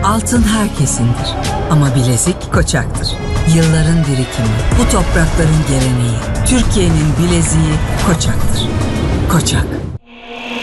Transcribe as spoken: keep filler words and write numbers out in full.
Altın herkesindir ama bilezik Koçak'tır. Yılların birikimi, bu toprakların geleneği, Türkiye'nin bileziği Koçak'tır. Koçak.